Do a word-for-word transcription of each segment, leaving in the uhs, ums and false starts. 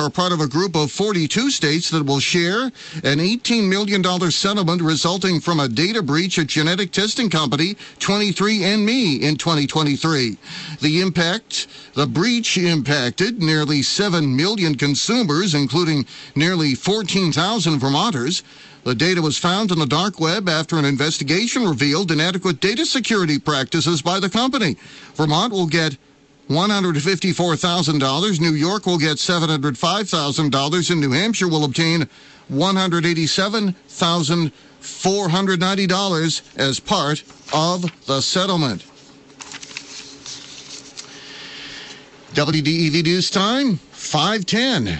are part of a group of forty-two states that will share an eighteen million dollars settlement resulting from a data breach at genetic testing company twenty-three and me in twenty twenty-three. The impact, the breach impacted nearly seven million consumers, including nearly fourteen thousand Vermonters. The data was found on the dark web after an investigation revealed inadequate data security practices by the company. Vermont will get one hundred fifty-four thousand dollars. New York will get seven hundred five thousand dollars. And New Hampshire will obtain one hundred eighty-seven thousand four hundred ninety dollars as part of the settlement. W D E V News Time, five ten.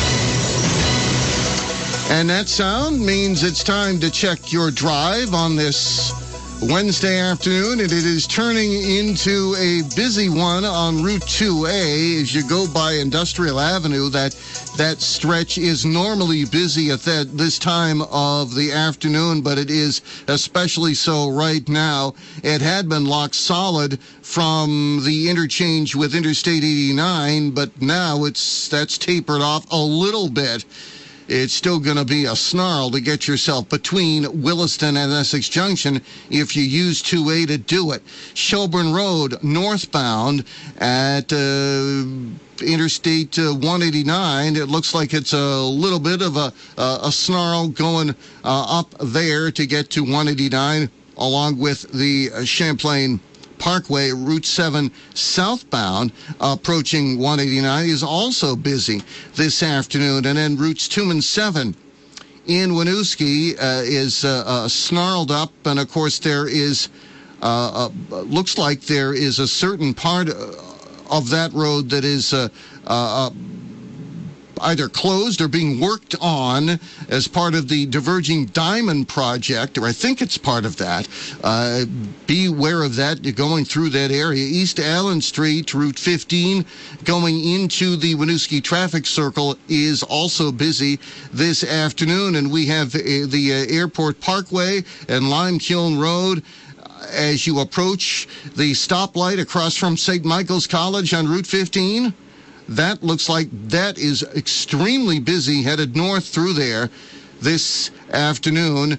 And that sound means it's time to check your drive on this Wednesday afternoon, and it is turning into a busy one on Route two A as you go by Industrial Avenue. That that stretch is normally busy at that this time of the afternoon, but it is especially so right now. It had been locked solid from the interchange with Interstate eighty-nine, but now it's that's tapered off a little bit. It's still going to be a snarl to get yourself between Williston and Essex Junction if you use two A to do it. Shelburne Road northbound at uh, Interstate uh, one eighty-nine. It looks like it's a little bit of a, uh, a snarl going uh, up there to get to one eighty-nine, along with the uh, Champlain Parkway. Route seven southbound approaching one eighty-nine is also busy this afternoon. And then routes two and seven in Winooski uh, is uh, uh, snarled up. And, of course, there is, uh, uh, looks like there is a certain part of that road that is uh, uh, either closed or being worked on as part of the Diverging Diamond project, or I think it's part of that. Uh, beware of that. You're going through that area. East Allen Street, Route fifteen, going into the Winooski traffic circle is also busy this afternoon. And we have uh, the uh, Airport Parkway and Lime Kiln Road as you approach the stoplight across from Saint Michael's College on Route fifteen. That looks like that is extremely busy, headed north through there this afternoon.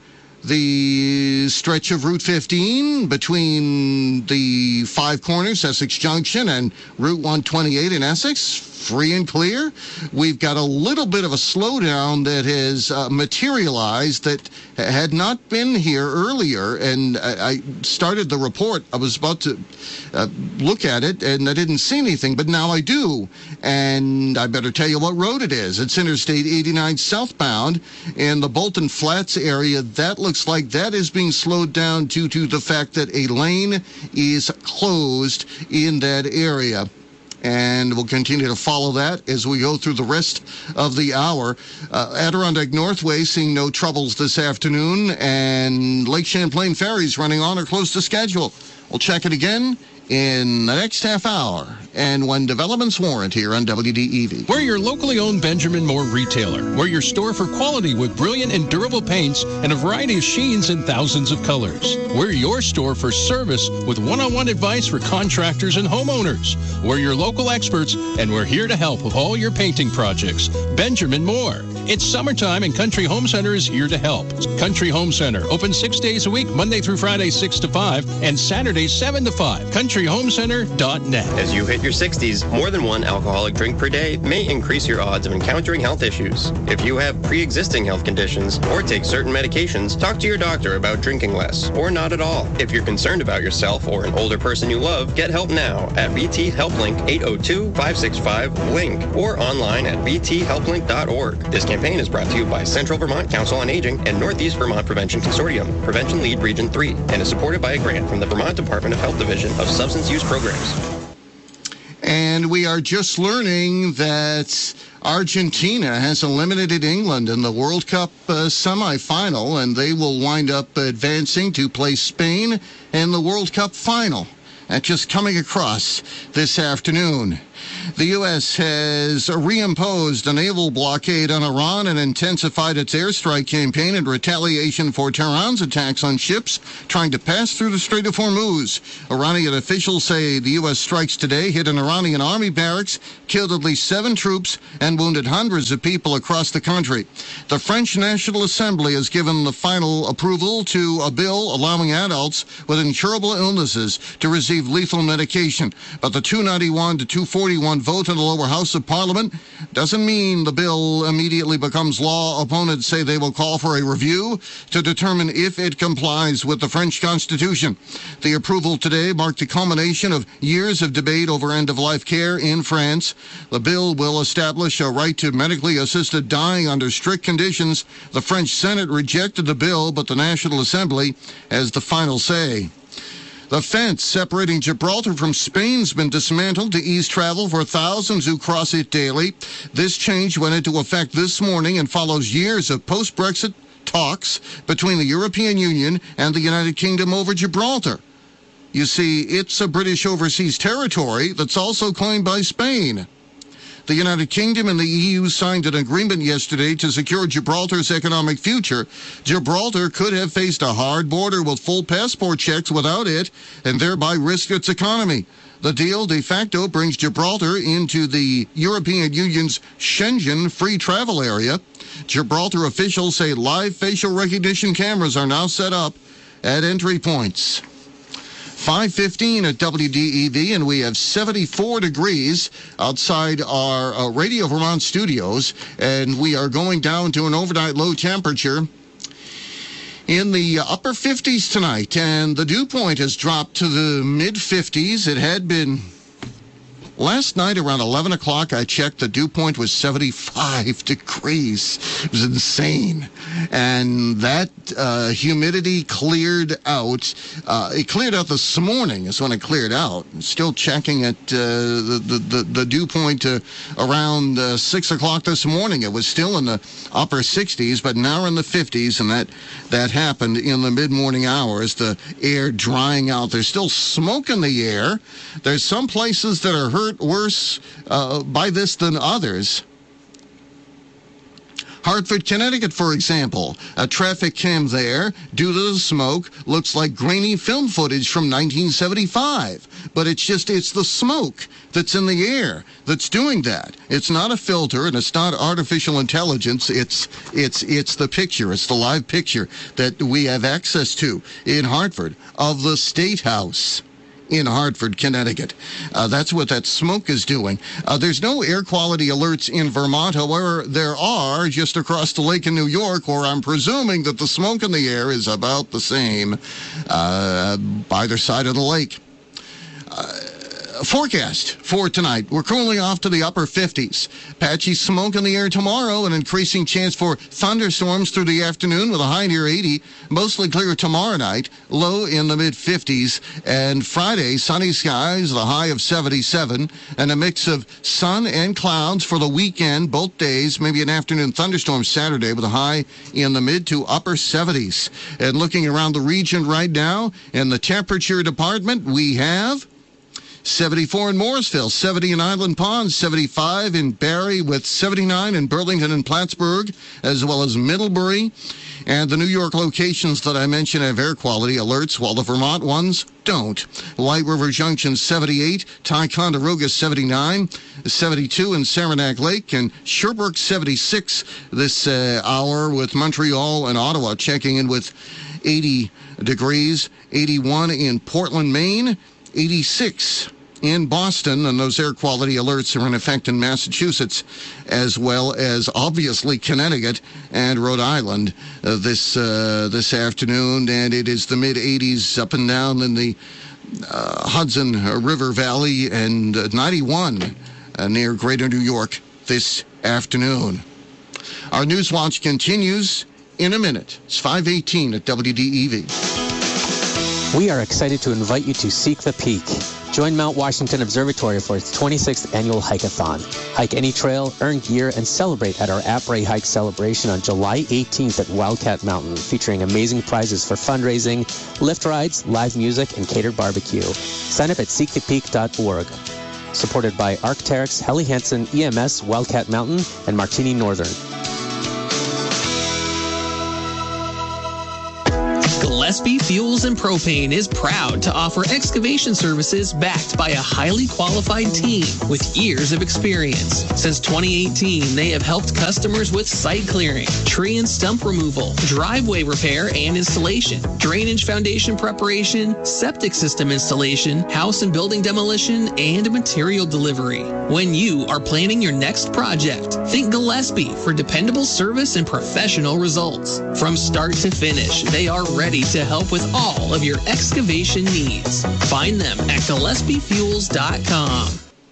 The stretch of Route fifteen between the Five Corners, Essex Junction, and Route one twenty-eight in Essex, free and clear. We've got a little bit of a slowdown that has uh, materialized that had not been here earlier, and I, I started the report. I was about to uh, look at it, and I didn't see anything, but now I do, and I better tell you what road it is. It's Interstate eighty-nine southbound in the Bolton Flats area. That looks like that is being slowed down due to the fact that a lane is closed in that area. And we'll continue to follow that as we go through the rest of the hour. Uh, Adirondack Northway seeing no troubles this afternoon, and Lake Champlain ferries running on or close to schedule. We'll check it again in the next half hour, and when developments warrant here on W D E V. We're your locally owned Benjamin Moore retailer. We're your store for quality with brilliant and durable paints and a variety of sheens in thousands of colors. We're your store for service with one-on-one advice for contractors and homeowners. We're your local experts, and we're here to help with all your painting projects. Benjamin Moore. It's summertime, and Country Home Center is here to help. Country Home Center, open six days a week, Monday through Friday, six to five, and Saturday, seven to five. country home center dot net. As you hit your sixties, more than one alcoholic drink per day may increase your odds of encountering health issues. If you have pre-existing health conditions or take certain medications, talk to your doctor about drinking less or not at all. If you're concerned about yourself or an older person you love, get help now at V T Helplink eight oh two, five six five, LINK or online at v t help link dot org. This campaign is brought to you by Central Vermont Council on Aging and Northeast Vermont Prevention Consortium, Prevention Lead Region three, and is supported by a grant from the Vermont Department of Health Division of Substance Use Programs. And we are just learning that Argentina has eliminated England in the World Cup uh, semifinal, and they will wind up advancing to play Spain in the World Cup final. That's just coming across this afternoon. The U S has reimposed a naval blockade on Iran and intensified its airstrike campaign in retaliation for Tehran's attacks on ships trying to pass through the Strait of Hormuz. Iranian officials say the U S strikes today hit an Iranian army barracks, killed at least seven troops, and wounded hundreds of people across the country. The French National Assembly has given the final approval to a bill allowing adults with incurable illnesses to receive lethal medication. But the two ninety-one to two forty-one vote in the lower house of Parliament doesn't mean the bill immediately becomes law. Opponents say they will call for a review to determine if it complies with the French Constitution. The approval today marked the culmination of years of debate over end-of-life care in France. The bill will establish a right to medically assisted dying under strict conditions. The French Senate rejected the bill, but the National Assembly has the final say. The fence separating Gibraltar from Spain's been dismantled to ease travel for thousands who cross it daily. This change went into effect this morning and follows years of post-Brexit talks between the European Union and the United Kingdom over Gibraltar. You see, it's a British overseas territory that's also claimed by Spain. The United Kingdom and the E U signed an agreement yesterday to secure Gibraltar's economic future. Gibraltar could have faced a hard border with full passport checks without it, and thereby risk its economy. The deal de facto brings Gibraltar into the European Union's Schengen free travel area. Gibraltar officials say live facial recognition cameras are now set up at entry points. five fifteen at W D E V, and we have seventy-four degrees outside our uh, Radio Vermont studios, and we are going down to an overnight low temperature in the upper fifties tonight, and the dew point has dropped to the mid fifties. It had been last night around eleven o'clock. I checked, the dew point was seventy-five degrees. It was insane. And that uh, humidity cleared out. Uh, it cleared out this morning is when it cleared out. Still checking at uh, the, the, the, the dew point uh, around uh, six o'clock this morning. It was still in the upper sixties, but now in the fifties, and that, that happened in the mid-morning hours, the air drying out. There's still smoke in the air. There's some places that are hurt worse uh, by this than others. Hartford, Connecticut, for example, a traffic cam there, due to the smoke, looks like grainy film footage from nineteen seventy-five. But it's just, it's the smoke that's in the air that's doing that. It's not a filter, and it's not artificial intelligence. It's, it's, it's the picture. It's the live picture that we have access to in Hartford of the State House in Hartford, Connecticut. Uh, that's what that smoke is doing. Uh, there's no air quality alerts in Vermont. However, there are just across the lake in New York, where I'm presuming that the smoke in the air is about the same uh, either side of the lake. Uh, Forecast for tonight. We're cooling off to the upper fifties. Patchy smoke in the air tomorrow, an increasing chance for thunderstorms through the afternoon with a high near eighty. Mostly clear tomorrow night, low in the mid fifties. And Friday, sunny skies, the high of seventy-seven. And a mix of sun and clouds for the weekend, both days. Maybe an afternoon thunderstorm Saturday with a high in the mid to upper seventies. And looking around the region right now, in the temperature department, we have seventy-four in Morrisville, seventy in Island Pond, seventy-five in Barrie, with seventy-nine in Burlington and Plattsburgh, as well as Middlebury. And the New York locations that I mentioned have air quality alerts, while the Vermont ones don't. White River Junction, seventy-eight, Ticonderoga, seventy-nine, seventy-two in Saranac Lake, and Sherbrooke, seventy-six this uh, hour, with Montreal and Ottawa checking in with eighty degrees, eighty-one in Portland, Maine, eighty-six in Boston, and those air quality alerts are in effect in Massachusetts, as well as obviously Connecticut and Rhode Island uh, this uh, this afternoon. And it is the mid eighties up and down in the uh, Hudson River Valley, and uh, ninety-one uh, near Greater New York this afternoon. Our Newswatch continues in a minute. It's five eighteen at W D E V. We are excited to invite you to Seek the Peak. Join Mount Washington Observatory for its twenty-sixth annual hike-a-thon. Hike any trail, earn gear, and celebrate at our Après Hike celebration on July eighteenth at Wildcat Mountain, featuring amazing prizes for fundraising, lift rides, live music, and catered barbecue. Sign up at seek the peak dot org. supported by Arc'teryx, Helly Hansen, E M S, Wildcat Mountain, and Martini Northern. Gillespie Fuels and Propane is proud to offer excavation services backed by a highly qualified team with years of experience. Since twenty eighteen, they have helped customers with site clearing, tree and stump removal, driveway repair and installation, drainage foundation preparation, septic system installation, house and building demolition, and material delivery. When you are planning your next project, think Gillespie for dependable service and professional results. From start to finish, they are ready to help with all of your excavation needs. Find them at Gillespie Fuels dot com.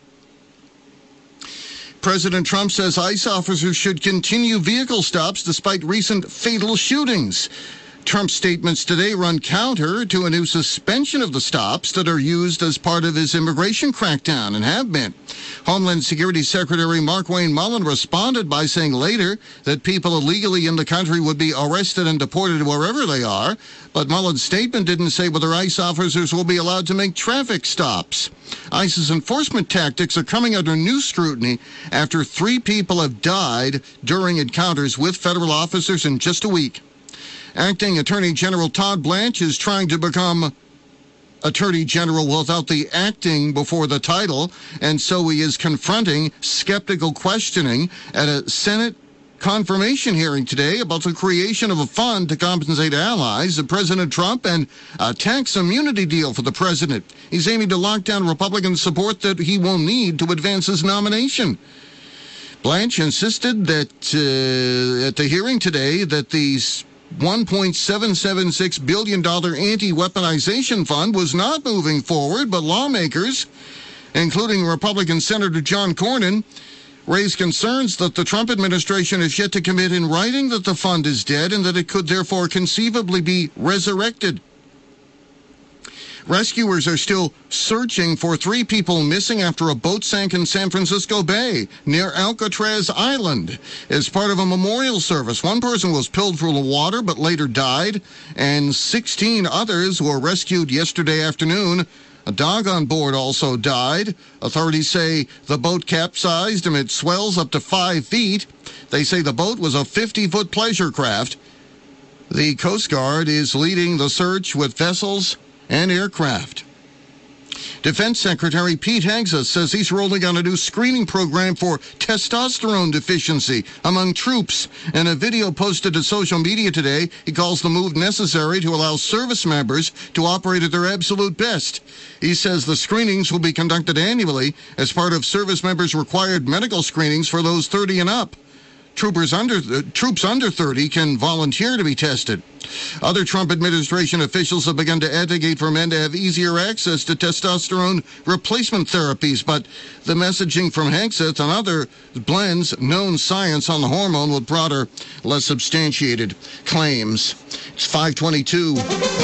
President Trump says ICE officers should continue vehicle stops despite recent fatal shootings. Trump's statements today run counter to a new suspension of the stops that are used as part of his immigration crackdown and have been. Homeland Security Secretary Markwayne Mullin responded by saying later that people illegally in the country would be arrested and deported wherever they are, but Mullin's statement didn't say whether ICE officers will be allowed to make traffic stops. ICE's enforcement tactics are coming under new scrutiny after three people have died during encounters with federal officers in just a week. Acting Attorney General Todd Blanche is trying to become Attorney General without the acting before the title, and so he is confronting skeptical questioning at a Senate confirmation hearing today about the creation of a fund to compensate allies of President Trump and a tax immunity deal for the president. He's aiming to lock down Republican support that he will need to advance his nomination. Blanche insisted that uh, at the hearing today that these one point seven seven six billion dollars anti-weaponization fund was not moving forward, but lawmakers, including Republican Senator John Cornyn, raised concerns that the Trump administration has yet to commit in writing that the fund is dead and that it could therefore conceivably be resurrected. Rescuers are still searching for three people missing after a boat sank in San Francisco Bay near Alcatraz Island as part of a memorial service. One person was pulled through the water but later died, and sixteen others were rescued yesterday afternoon. A dog on board also died. Authorities say the boat capsized amid swells up to five feet. They say the boat was a fifty-foot pleasure craft. The Coast Guard is leading the search with vessels and aircraft. Defense Secretary Pete Hegseth says he's rolling out a new screening program for testosterone deficiency among troops. In a video posted to social media today, he calls the move necessary to allow service members to operate at their absolute best. He says the screenings will be conducted annually as part of service members' required medical screenings for those thirty and up. Troopers under, uh, troops under thirty can volunteer to be tested. Other Trump administration officials have begun to advocate for men to have easier access to testosterone replacement therapies, but the messaging from Hegseth and other blends known science on the hormone with broader, less substantiated claims. It's five twenty-two.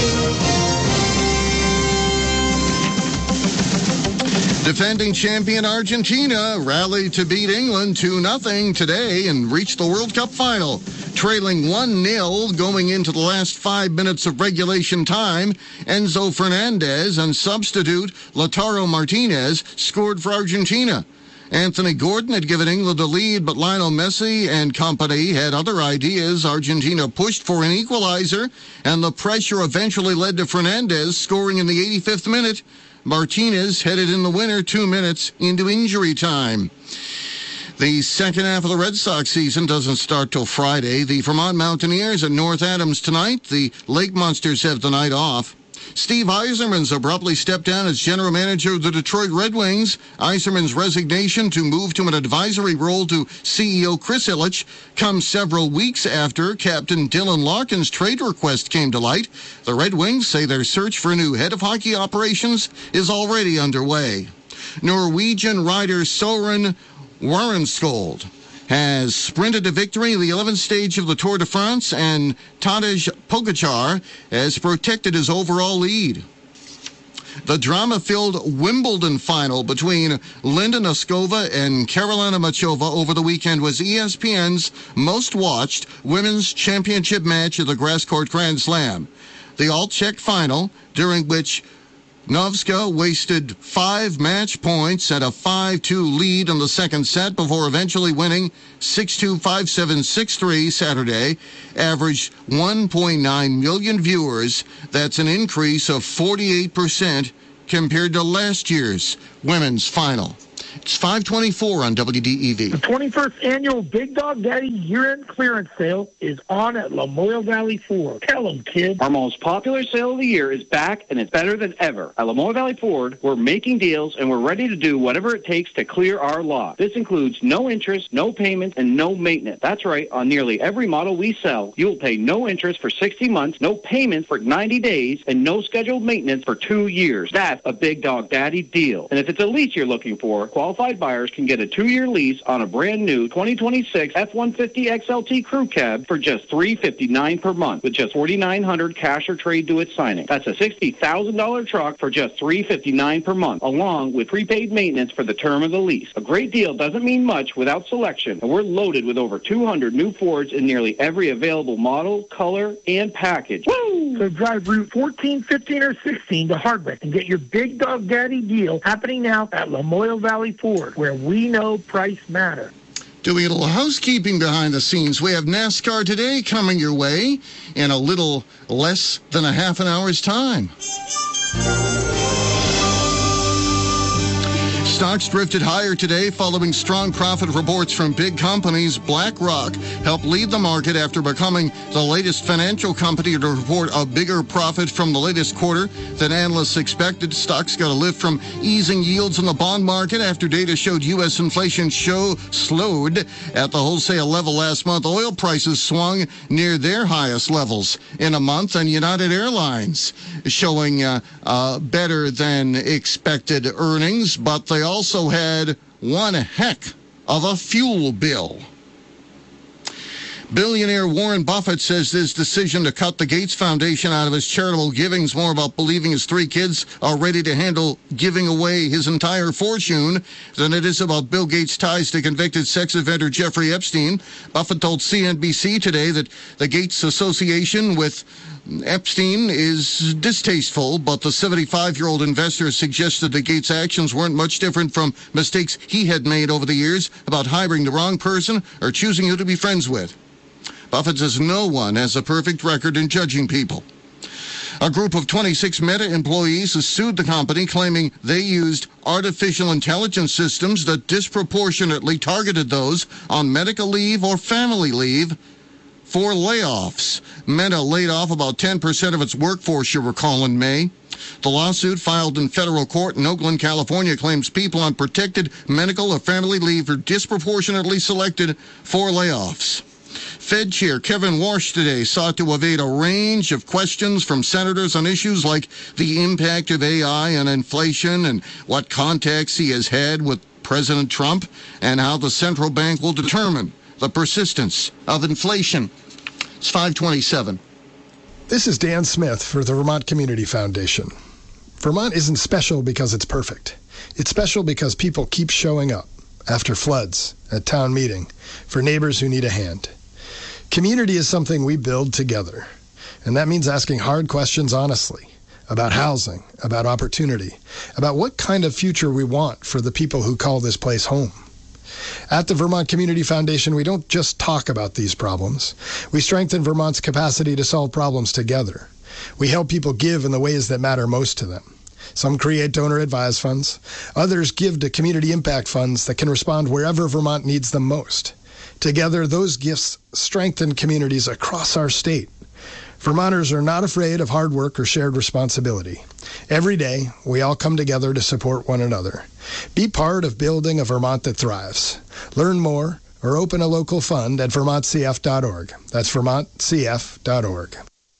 Defending champion Argentina rallied to beat England two nothing today and reached the World Cup final. Trailing one nil going into the last five minutes of regulation time, Enzo Fernandez and substitute Lautaro Martinez scored for Argentina. Anthony Gordon had given England the lead, but Lionel Messi and company had other ideas. Argentina pushed for an equalizer, and the pressure eventually led to Fernandez scoring in the eighty-fifth minute. Martinez headed in the winner two minutes into injury time. The second half of the Red Sox season doesn't start till Friday. The Vermont Mountaineers at North Adams tonight. The Lake Monsters have the night off. Steve Yzerman's abruptly stepped down as general manager of the Detroit Red Wings. Yzerman's resignation to move to an advisory role to C E O Chris Ilitch comes several weeks after Captain Dylan Larkin's trade request came to light. The Red Wings say their search for a new head of hockey operations is already underway. Norwegian rider Soren Warrenskold has sprinted to victory in the eleventh stage of the Tour de France, and Tadej Pogacar has protected his overall lead. The drama-filled Wimbledon final between Linda Noskova and Karolina Machova over the weekend was E S P N's most-watched women's championship match of the Grass Court Grand Slam. The all-Czech final, during which Novska wasted five match points at a five two lead in the second set before eventually winning six two, five seven, six three Saturday. Averaged one point nine million viewers. That's an increase of forty-eight percent compared to last year's women's final. It's five twenty-four on W D E V. The twenty-first annual Big Dog Daddy year-end clearance sale is on at Lamoille Valley Ford. Tell them, kid. Our most popular sale of the year is back, and it's better than ever. At Lamoille Valley Ford, we're making deals, and we're ready to do whatever it takes to clear our lot. This includes no interest, no payments, and no maintenance. That's right. On nearly every model we sell, you will pay no interest for sixty months, no payments for ninety days, and no scheduled maintenance for two years. That's a Big Dog Daddy deal. And if it's a lease you're looking for, qualified buyers can get a two-year lease on a brand-new twenty twenty-six F one fifty X L T crew cab for just three hundred fifty-nine dollars per month with just four thousand nine hundred dollars cash or trade due at signing. That's a sixty thousand dollars truck for just three hundred fifty-nine dollars per month, along with prepaid maintenance for the term of the lease. A great deal doesn't mean much without selection, and we're loaded with over two hundred new Fords in nearly every available model, color, and package. Woo! So drive Route fourteen, fifteen, or sixteen to Hardwick and get your Big Dog Daddy deal happening now at Lamoille Valley Ford, where we know price matters. Doing a little housekeeping behind the scenes. We have NASCAR today coming your way in a little less than a half an hour's time. Stocks drifted higher today following strong profit reports from big companies. BlackRock helped lead the market after becoming the latest financial company to report a bigger profit from the latest quarter than analysts expected. Stocks got a lift from easing yields in the bond market after data showed U S inflation show slowed at the wholesale level last month. Oil prices swung near their highest levels in a month, and United Airlines showing uh, uh, better than expected earnings, but they also had one heck of a fuel bill. Billionaire Warren Buffett says his decision to cut the Gates Foundation out of his charitable giving is more about believing his three kids are ready to handle giving away his entire fortune than it is about Bill Gates' ties to convicted sex offender Jeffrey Epstein. Buffett told C N B C today that the Gates association with Epstein is distasteful, but the seventy-five-year-old investor suggested that Gates' actions weren't much different from mistakes he had made over the years about hiring the wrong person or choosing who to be friends with. Buffett says no one has a perfect record in judging people. A group of twenty-six Meta employees has sued the company, claiming they used artificial intelligence systems that disproportionately targeted those on medical leave or family leave for layoffs. Meta laid off about ten percent of its workforce, you recall, in May. The lawsuit filed in federal court in Oakland, California, claims people on protected medical or family leave are disproportionately selected for layoffs. Fed Chair Kevin Warsh today sought to evade a range of questions from senators on issues like the impact of A I on inflation and what contacts he has had with President Trump and how the central bank will determine the persistence of inflation. It's five twenty-seven. This is Dan Smith for the Vermont Community Foundation. Vermont isn't special because it's perfect. It's special because people keep showing up after floods, at town meeting, for neighbors who need a hand. Community is something we build together, and that means asking hard questions honestly about housing, about opportunity, about what kind of future we want for the people who call this place home. At the Vermont Community Foundation, we don't just talk about these problems. We strengthen Vermont's capacity to solve problems together. We help people give in the ways that matter most to them. Some create donor-advised funds. Others give to community impact funds that can respond wherever Vermont needs them most. Together, those gifts strengthen communities across our state. Vermonters are not afraid of hard work or shared responsibility. Every day, we all come together to support one another. Be part of building a Vermont that thrives. Learn more or open a local fund at vermont c f dot org. That's vermont c f dot org.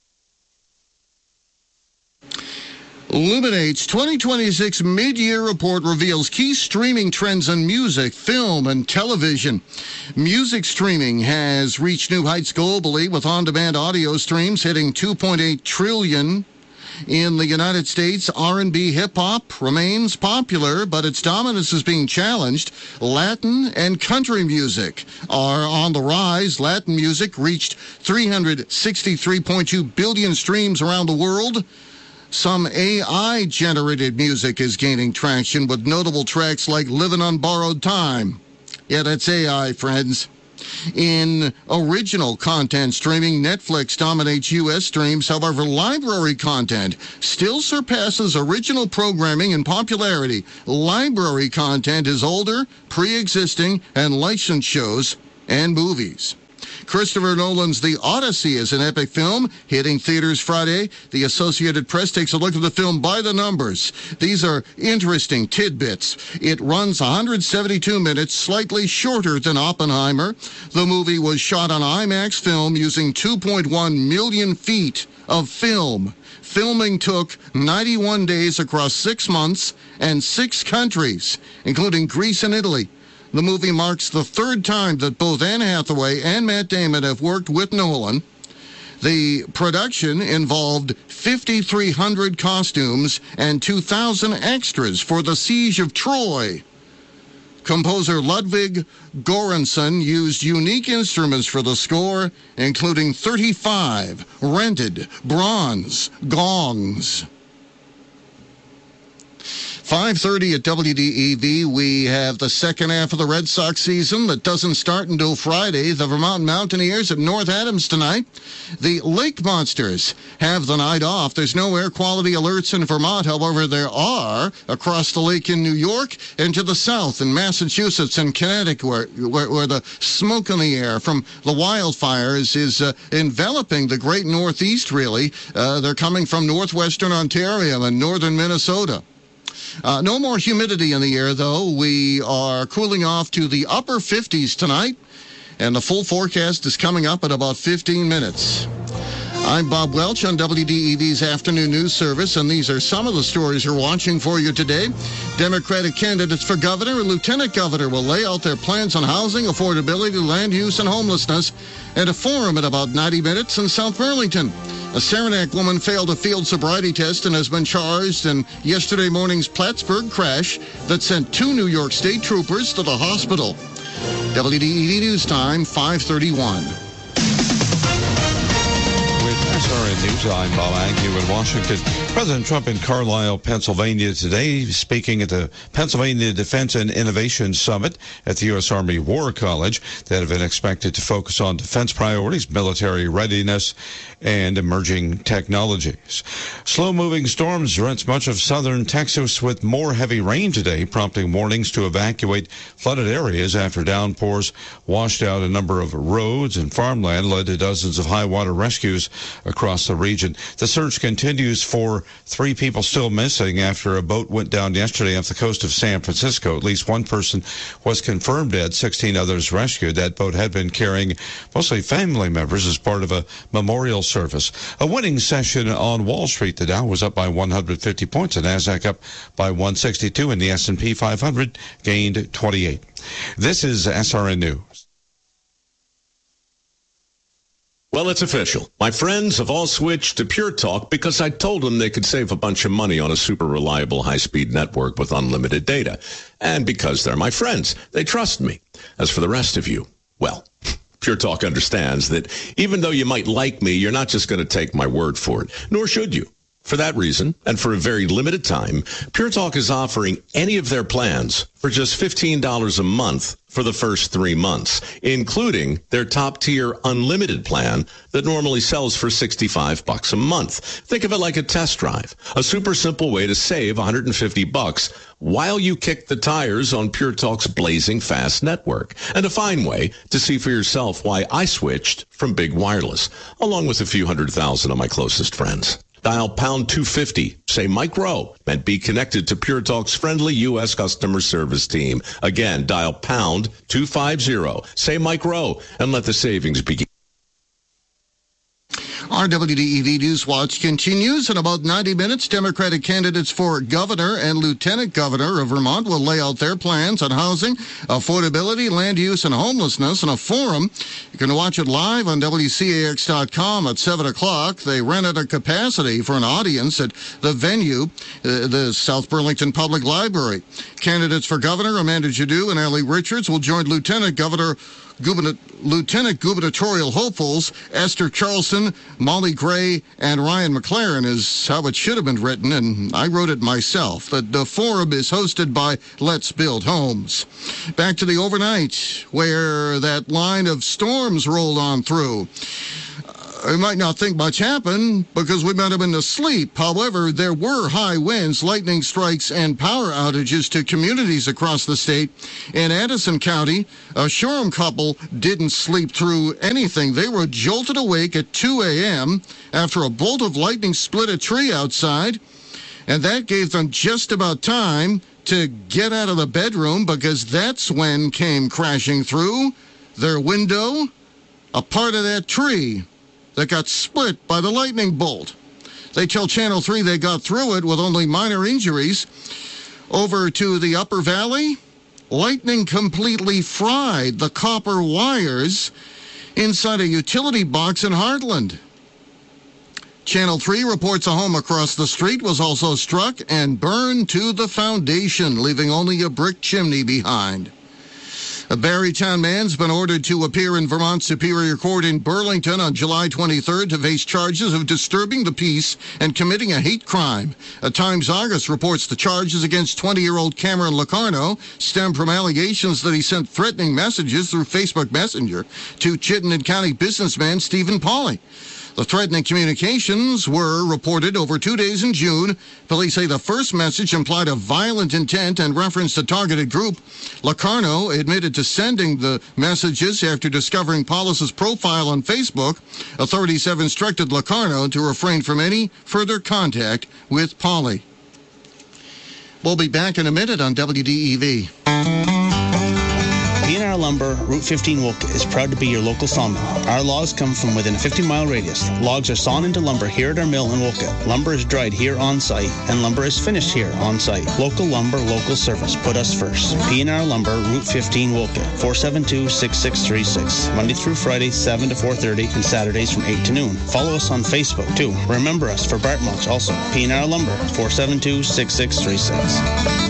Illuminate's twenty twenty-six mid-year report reveals key streaming trends in music, film, and television. Music streaming has reached new heights globally, with on-demand audio streams hitting two point eight trillion. In the United States, R and B hip-hop remains popular, but its dominance is being challenged. Latin and country music are on the rise. Latin music reached three hundred sixty-three point two billion streams around the world. some A I-generated music is gaining traction with notable tracks like Living on Borrowed Time. Yeah, that's A I, friends. In original content streaming, Netflix dominates U S streams. However, library content still surpasses original programming in popularity. Library content is older, pre-existing, and licensed shows and movies. Christopher Nolan's The Odyssey is an epic film hitting theaters Friday. The Associated Press takes a look at the film by the numbers. These are interesting tidbits. It runs one hundred seventy-two minutes, slightly shorter than Oppenheimer. The movie was shot on IMAX film using two point one million feet of film. Filming took ninety-one days across six months and six countries, including Greece and Italy. The movie marks the third time that both Anne Hathaway and Matt Damon have worked with Nolan. The production involved five thousand three hundred costumes and two thousand extras for the Siege of Troy. Composer Ludwig Göransson used unique instruments for the score, including thirty-five rented bronze gongs. five thirty at W D E V, we have the second half of the Red Sox season that doesn't start until Friday. The Vermont Mountaineers at North Adams tonight. The Lake Monsters have the night off. There's no air quality alerts in Vermont. However, there are across the lake in New York and to the south in Massachusetts and Connecticut, where, where, where the smoke in the air from the wildfires is uh, enveloping the great Northeast, really. Uh, they're coming from northwestern Ontario and northern Minnesota. Uh, no more humidity in the air, though. We are cooling off to the upper fifties tonight, and the full forecast is coming up in about fifteen minutes. I'm Bob Welch on W D E V's Afternoon News Service, and these are some of the stories you're watching for you today. Democratic candidates for governor and lieutenant governor will lay out their plans on housing, affordability, land use, and homelessness at a forum in about ninety minutes in South Burlington. A Saranac woman failed a field sobriety test and has been charged in yesterday morning's Plattsburgh crash that sent two New York State troopers to the hospital. W D E V News Time, five thirty-one. S R N News, I'm Bob Agnew in Washington. President Trump in Carlisle, Pennsylvania today, speaking at the Pennsylvania Defense and Innovation Summit at the U S Army War College that have been expected to focus on defense priorities, military readiness, and emerging technologies. Slow-moving storms drench much of southern Texas with more heavy rain today, prompting warnings to evacuate flooded areas after downpours washed out a number of roads and farmland, led to dozens of high-water rescues across the region. The search continues for three people still missing after a boat went down yesterday off the coast of San Francisco. At least one person was confirmed dead, sixteen others rescued. That boat had been carrying mostly family members as part of a memorial service. A winning session on Wall Street. The Dow was up by one hundred fifty points, the Nasdaq up by one sixty-two, and the S and P five hundred gained twenty-eight. This is S R N News. Well, it's official. My friends have all switched to Pure Talk because I told them they could save a bunch of money on a super reliable high-speed network with unlimited data. And because they're my friends, they trust me. As for the rest of you, well, Pure Talk understands that even though you might like me, you're not just going to take my word for it, nor should you. For that reason, and for a very limited time, Pure Talk is offering any of their plans for just fifteen dollars a month for the first three months, including their top-tier unlimited plan that normally sells for sixty-five bucks a month. Think of it like a test drive, a super simple way to save one hundred fifty bucks while you kick the tires on Pure Talk's blazing fast network, and a fine way to see for yourself why I switched from Big Wireless, along with a few hundred thousand of my closest friends. Dial pound two fifty, say Mike Rowe, and be connected to Pure Talk's friendly U S customer service team. Again, dial pound two fifty, say Mike Rowe, and let the savings begin. Our W D E V News Watch continues. In about ninety minutes, Democratic candidates for governor and lieutenant governor of Vermont will lay out their plans on housing, affordability, land use, and homelessness in a forum. You can watch it live on W C A X dot com at seven o'clock. They rented a capacity for an audience at the venue, uh, the South Burlington Public Library. Candidates for governor, Amanda Jadu and Ellie Richards, will join Lieutenant Governor Gubern- Lieutenant gubernatorial hopefuls Esther Charleston, Molly Gray, and Ryan McLaren is how it should have been written, and I wrote it myself. The, the forum is hosted by Let's Build Homes. Back to the overnight, where that line of storms rolled on through. We might not think much happened because we might have been asleep. However, there were high winds, lightning strikes, and power outages to communities across the state. In Addison County, a Shoreham couple didn't sleep through anything. They were jolted awake at two a.m. after a bolt of lightning split a tree outside, and that gave them just about time to get out of the bedroom because that's when came crashing through their window a part of that tree that got split by the lightning bolt. They tell Channel three they got through it with only minor injuries. Over to the Upper Valley, lightning completely fried the copper wires inside a utility box in Heartland. Channel three reports a home across the street was also struck and burned to the foundation, leaving only a brick chimney behind. A Barrytown man's been ordered to appear in Vermont Superior Court in Burlington on July twenty-third to face charges of disturbing the peace and committing a hate crime. A Times Argus reports the charges against twenty-year-old Cameron Locarno stem from allegations that he sent threatening messages through Facebook Messenger to Chittenden County businessman Stephen Pauly. The threatening communications were reported over two days in June. Police say the first message implied a violent intent and referenced a targeted group. Locarno admitted to sending the messages after discovering Paulus's profile on Facebook. Authorities have instructed Locarno to refrain from any further contact with Pauly. We'll be back in a minute on W D E V. P and R Lumber, Route fifteen Wolcott is proud to be your local sawmill. Our logs come from within a fifty mile radius. Logs are sawn into lumber here at our mill in Wolcott. Lumber is dried here on site, and lumber is finished here on site. Local lumber, local service. Put us first. P and R Lumber, Route fifteen Wolcott, four seven two, six six three six. Monday through Friday, seven to four thirty, and Saturdays from eight to noon. Follow us on Facebook, too. Remember us for Bart Mulch also. P and R Lumber, four seven two, six six three six.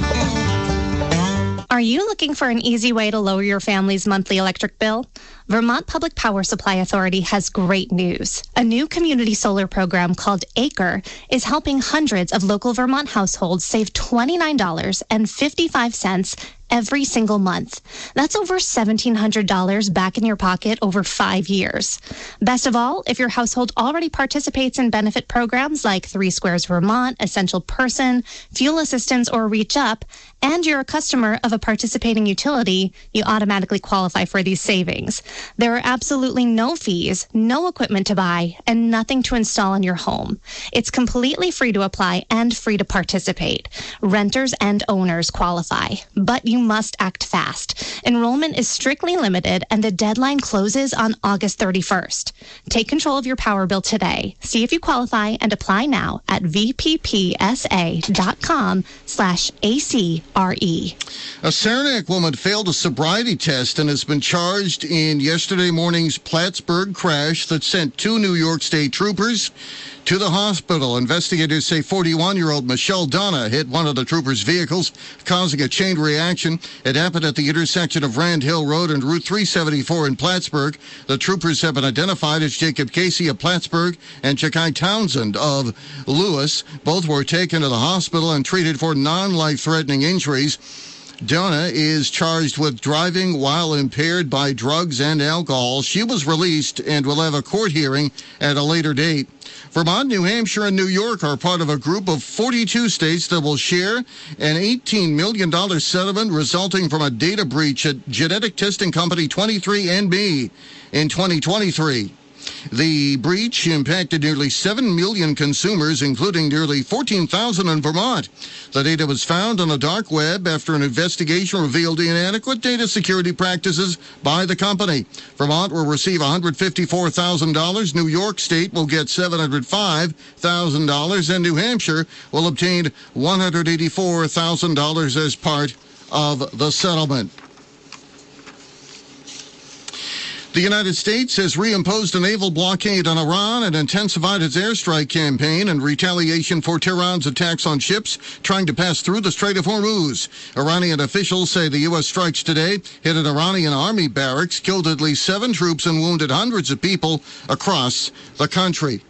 Are you looking for an easy way to lower your family's monthly electric bill? Vermont Public Power Supply Authority has great news. A new community solar program called ACRE is helping hundreds of local Vermont households save twenty-nine dollars and fifty-five cents every single month. That's over seventeen hundred dollars back in your pocket over five years. Best of all, if your household already participates in benefit programs like Three Squares Vermont, Essential Person, Fuel Assistance, or Reach Up, and you're a customer of a participating utility, you automatically qualify for these savings. There are absolutely no fees, no equipment to buy, and nothing to install in your home. It's completely free to apply and free to participate. Renters and owners qualify, but you must act fast. Enrollment is strictly limited, and the deadline closes on August thirty-first. Take control of your power bill today. See if you qualify and apply now at vppsa.com slash ACRE. A Saranac woman failed a sobriety test and has been charged in yesterday morning's Plattsburgh crash that sent two New York State troopers to the hospital. Investigators say forty-one-year-old Michelle Donna hit one of the troopers' vehicles, causing a chain reaction. It happened at the intersection of Rand Hill Road and Route three seventy-four in Plattsburgh. The troopers have been identified as Jacob Casey of Plattsburgh and Jakai Townsend of Lewis. Both were taken to the hospital and treated for non-life-threatening injuries. Donna is charged with driving while impaired by drugs and alcohol. She was released and will have a court hearing at a later date. Vermont, New Hampshire, and New York are part of a group of forty-two states that will share an eighteen million dollars settlement resulting from a data breach at genetic testing company twenty-three and me in twenty twenty-three. The breach impacted nearly seven million consumers, including nearly fourteen thousand in Vermont. The data was found on the dark web after an investigation revealed inadequate data security practices by the company. Vermont will receive one hundred fifty-four thousand dollars. New York State will get seven hundred five thousand dollars, and New Hampshire will obtain one hundred eighty-four thousand dollars as part of the settlement. The United States has reimposed a naval blockade on Iran and intensified its airstrike campaign in retaliation for Tehran's attacks on ships trying to pass through the Strait of Hormuz. Iranian officials say the U S strikes today hit an Iranian army barracks, killed at least seven troops, and wounded hundreds of people across the country.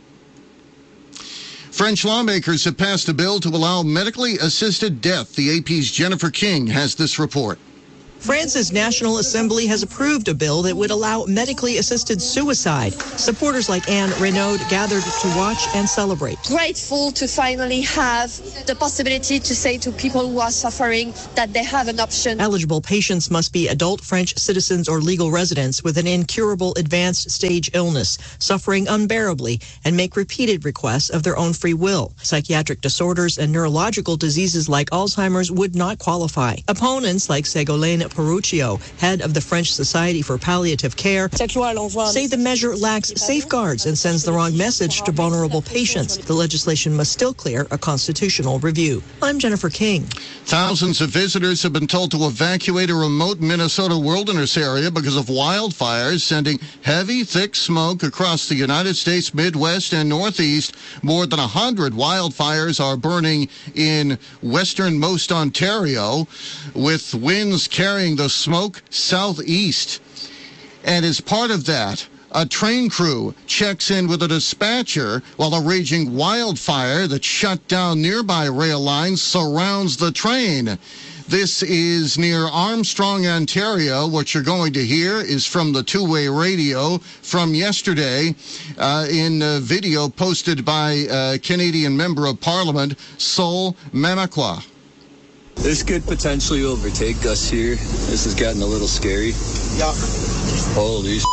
French lawmakers have passed a bill to allow medically assisted death. The A P's Jennifer King has this report. France's National Assembly has approved a bill that would allow medically assisted suicide. Supporters like Anne Renaud gathered to watch and celebrate. Grateful to finally have the possibility to say to people who are suffering that they have an option. Eligible patients must be adult French citizens or legal residents with an incurable advanced stage illness, suffering unbearably, and make repeated requests of their own free will. Psychiatric disorders and neurological diseases like Alzheimer's would not qualify. Opponents like Ségolène Peruccio, head of the French Society for Palliative Care, say the measure lacks safeguards and sends the wrong message to vulnerable patients. The legislation must still clear a constitutional review. I'm Jennifer King. Thousands of visitors have been told to evacuate a remote Minnesota wilderness area because of wildfires, sending heavy, thick smoke across the United States Midwest and Northeast. More than one hundred wildfires are burning in westernmost Ontario, with winds carrying the smoke southeast. And as part of that, a train crew checks in with a dispatcher while a raging wildfire that shut down nearby rail lines surrounds the train. This is near Armstrong, Ontario. What you're going to hear is from the two-way radio from yesterday uh, in a video posted by uh, Canadian Member of Parliament Sol Mamakwa. This could potentially overtake us here. This is getting a little scary. Yeah. Holy sh**.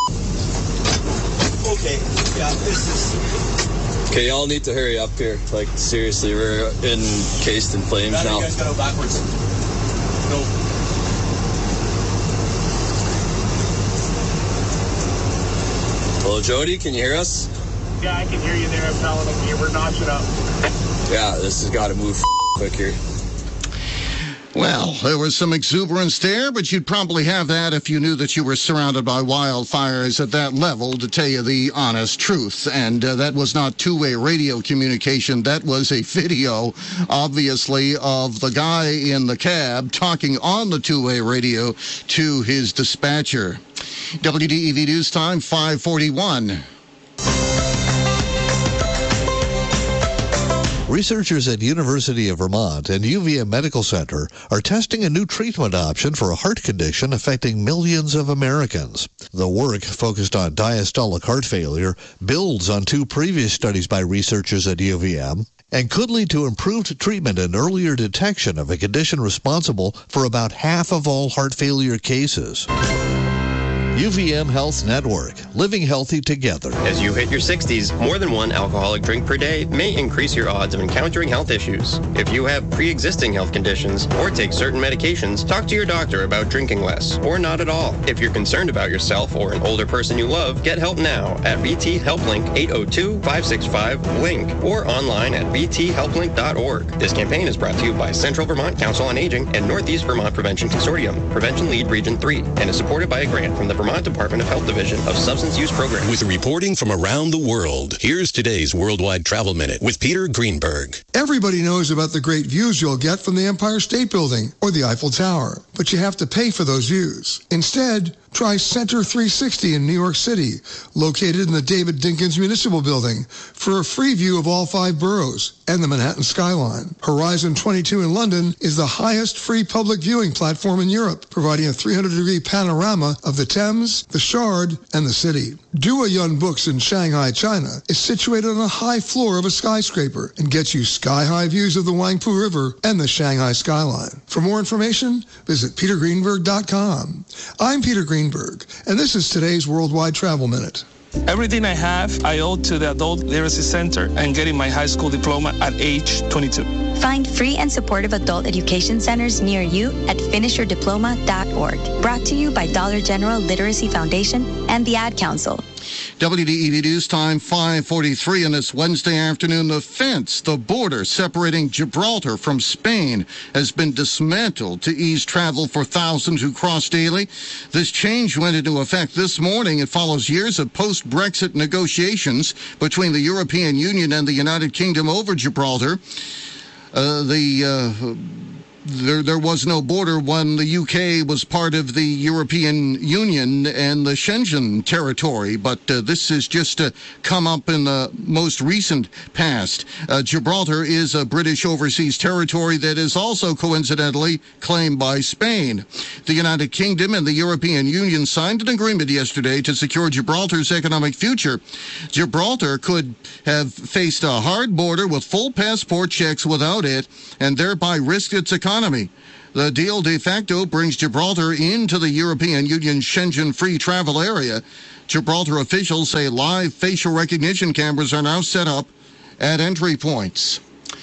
Okay. Yeah, this is... Okay, y'all need to hurry up here. Like, seriously, we're encased in flames now. now. You guys gotta go backwards. Go. Hello, Jody, can you hear us? Yeah, I can hear you there. I'm telling them you we're notching up. Yeah, this has got to move quick here. Well, there was some exuberance there, but you'd probably have that if you knew that you were surrounded by wildfires at that level, to tell you the honest truth. And uh, that was not two-way radio communication. That was a video, obviously, of the guy in the cab talking on the two-way radio to his dispatcher. W D E V News Time, five forty-one. Researchers at University of Vermont and U V M Medical Center are testing a new treatment option for a heart condition affecting millions of Americans. The work, focused on diastolic heart failure, builds on two previous studies by researchers at U V M and could lead to improved treatment and earlier detection of a condition responsible for about half of all heart failure cases. U V M Health Network, living healthy together. As you hit your sixties, more than one alcoholic drink per day may increase your odds of encountering health issues. If you have pre-existing health conditions or take certain medications, talk to your doctor about drinking less or not at all. If you're concerned about yourself or an older person you love, get help now at V T Helplink eight oh two, five six five, LINK or online at v t help link dot org. This campaign is brought to you by Central Vermont Council on Aging and Northeast Vermont Prevention Consortium, Prevention Lead Region three, and is supported by a grant from the Vermont Department of Health Division of Substance Use Programs. With reporting from around the world, here's today's Worldwide Travel Minute with Peter Greenberg. Everybody knows about the great views you'll get from the Empire State Building or the Eiffel Tower, but you have to pay for those views. Instead, try Center three sixty in New York City, located in the David Dinkins Municipal Building, for a free view of all five boroughs and the Manhattan skyline. Horizon twenty-two in London is the highest free public viewing platform in Europe, providing a three hundred degree panorama of the Thames, the Shard, and the city. Dua Yun Books in Shanghai, China, is situated on a high floor of a skyscraper and gets you sky-high views of the Wangpu River and the Shanghai skyline. For more information, visit peter greenberg dot com. I'm Peter Greenberg, and this is today's Worldwide Travel Minute. Everything I have, I owe to the Adult Literacy Center and getting my high school diploma at age twenty-two. Find free and supportive adult education centers near you at finish your diploma dot org. Brought to you by Dollar General Literacy Foundation and the Ad Council. W D E V News Time, five forty-three on this Wednesday afternoon. The fence, the border separating Gibraltar from Spain, has been dismantled to ease travel for thousands who cross daily. This change went into effect this morning. It follows years of post-Brexit negotiations between the European Union and the United Kingdom over Gibraltar. Uh, the... Uh, There, there was no border when the U K was part of the European Union and the Schengen territory, but uh, this has just uh, come up in the most recent past. Uh, Gibraltar is a British overseas territory that is also coincidentally claimed by Spain. The United Kingdom and the European Union signed an agreement yesterday to secure Gibraltar's economic future. Gibraltar could have faced a hard border with full passport checks without it, and thereby risked its economy. The deal de facto brings Gibraltar into the European Union Schengen free travel area. Gibraltar officials say live facial recognition cameras are now set up at entry points.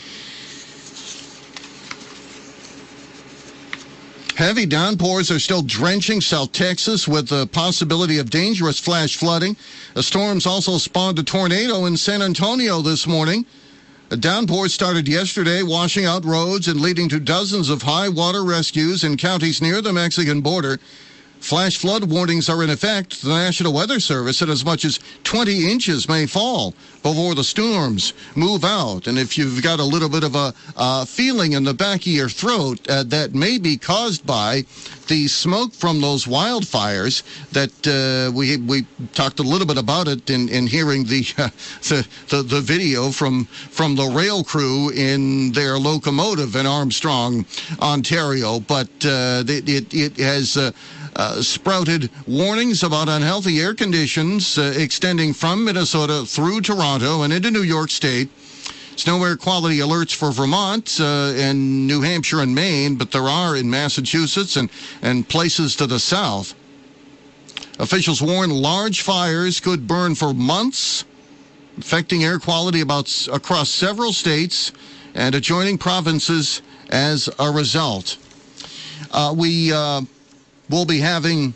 Heavy downpours are still drenching South Texas with the possibility of dangerous flash flooding. The storms also spawned a tornado in San Antonio this morning. A downpour started yesterday, washing out roads and leading to dozens of high water rescues in counties near the Mexican border. Flash flood warnings are in effect. The National Weather Service said as much as twenty inches may fall before the storms move out. And if you've got a little bit of a uh, feeling in the back of your throat, uh, that may be caused by the smoke from those wildfires that uh, we we talked a little bit about it in, in hearing the, uh, the the the video from from the rail crew in their locomotive in Armstrong, Ontario. But uh, it, it, it has... Uh, Uh, sprouted warnings about unhealthy air conditions uh, extending from Minnesota through Toronto and into New York State. Snow air quality alerts for Vermont uh, and New Hampshire and Maine, but there are in Massachusetts and, and places to the south. Officials warn large fires could burn for months, affecting air quality about across several states and adjoining provinces as a result. Uh, we... Uh, We'll be having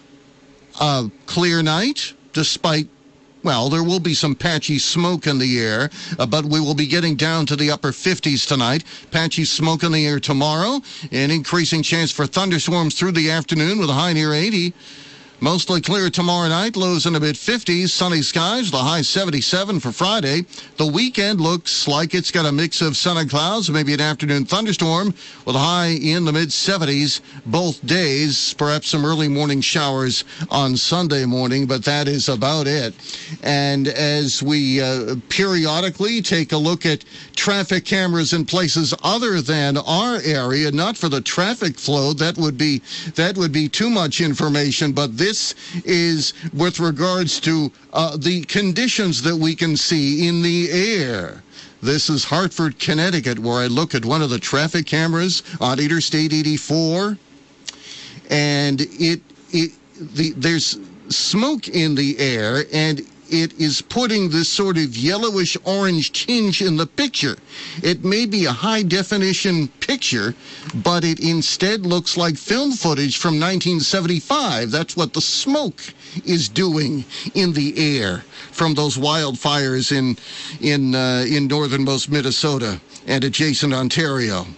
a clear night, despite, well, there will be some patchy smoke in the air, uh, but we will be getting down to the upper fifties tonight. Patchy smoke in the air tomorrow, an increasing chance for thunderstorms through the afternoon with a high near eighty. Mostly clear tomorrow night, lows in the mid-fifties, sunny skies, the high seventy-seven for Friday. The weekend looks like it's got a mix of sun and clouds, maybe an afternoon thunderstorm with a high in the mid-seventies both days. Perhaps some early morning showers on Sunday morning, but that is about it. And as we uh, periodically take a look at traffic cameras in places other than our area, not for the traffic flow, that would be that would be too much information, but this This is with regards to uh, the conditions that we can see in the air. This is Hartford, Connecticut, where I look at one of the traffic cameras on Interstate eighty-four, and it it the there's smoke in the air, and it is putting this sort of yellowish orange tinge in the picture. It may be a high definition picture, but it instead looks like film footage from nineteen seventy-five. That's what the smoke is doing in the air from those wildfires in in uh, in northernmost Minnesota and adjacent Ontario.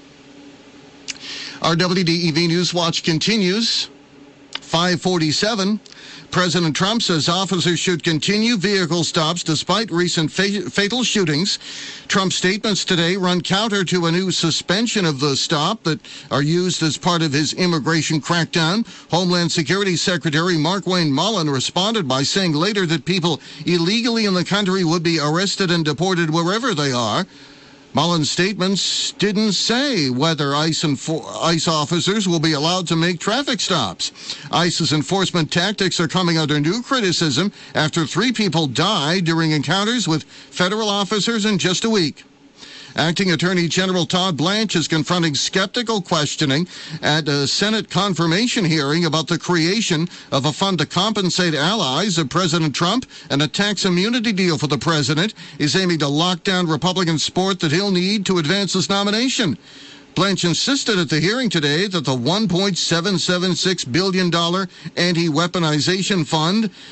Our W D E V News Watch continues. five forty-seven. President Trump says officers should continue vehicle stops despite recent fa- fatal shootings. Trump's statements today run counter to a new suspension of the stop that are used as part of his immigration crackdown. Homeland Security Secretary Markwayne Mullin responded by saying later that people illegally in the country would be arrested and deported wherever they are. Mullin's statements didn't say whether ICE, enfor- ICE officers will be allowed to make traffic stops. ICE's enforcement tactics are coming under new criticism after three people died during encounters with federal officers in just a week. Acting Attorney General Todd Blanche is confronting skeptical questioning at a Senate confirmation hearing about the creation of a fund to compensate allies of President Trump, and a tax immunity deal for the president is aiming to lock down Republican support that he'll need to advance his nomination. Blanche insisted at the hearing today that the one point seven seven six billion dollars anti-weaponization fund